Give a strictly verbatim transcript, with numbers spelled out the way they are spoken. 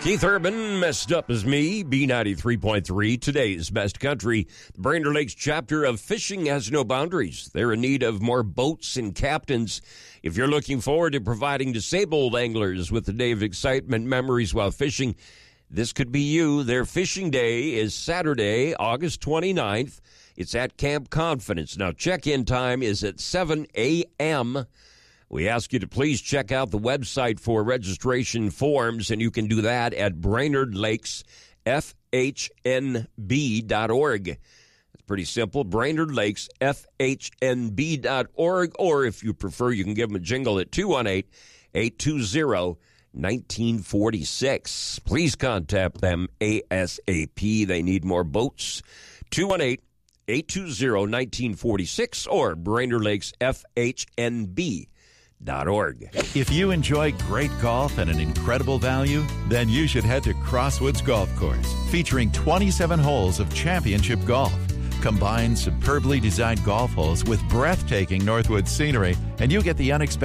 Keith Urban, Messed Up As Me, B ninety-three point three, today's best country. The Brainerd Lakes chapter of Fishing Has No Boundaries. They're in need of more boats and captains. If you're looking forward to providing disabled anglers with a day of excitement, memories while fishing, this could be you. Their fishing day is Saturday, August twenty-ninth. It's at Camp Confidence. Now, check-in time is at seven a.m., We ask you to please check out the website for registration forms, and you can do that at Brainerd Lakes F H N B dot org. It's pretty simple, Brainerd Lakes F H N B dot org, or if you prefer, you can give them a jingle at two one eight, eight two zero, one nine four six. Please contact them ASAP. They need more boats. two one eight, eight two zero, one nine four six or Brainerd Lakes F H N B dot org. If you enjoy great golf at an incredible value, then you should head to Crosswoods Golf Course, featuring twenty-seven holes of championship golf. Combine superbly designed golf holes with breathtaking Northwoods scenery, and you get the unexpected